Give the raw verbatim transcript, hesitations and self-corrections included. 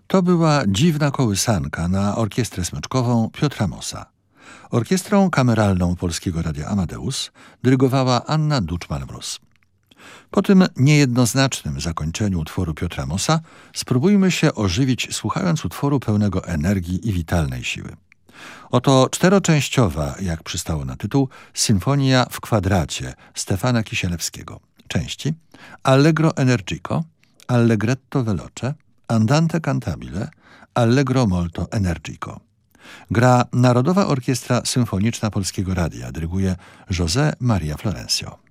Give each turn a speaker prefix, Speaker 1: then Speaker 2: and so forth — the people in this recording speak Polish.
Speaker 1: To była dziwna kołysanka na orkiestrę smyczkową Piotra Mossa. Orkiestrą kameralną Polskiego Radia Amadeus dyrygowała Anna Duczman-Mróz. Po tym niejednoznacznym zakończeniu utworu Piotra Mossa spróbujmy się ożywić, słuchając utworu pełnego energii i witalnej siły. Oto czteroczęściowa, jak przystało na tytuł, Sinfonia w kwadracie Stefana Kisielewskiego. Części: Allegro energico, Allegretto veloce, Andante cantabile, Allegro molto energico. Gra Narodowa Orkiestra Symfoniczna Polskiego Radia. Dyryguje José Maria Florencio.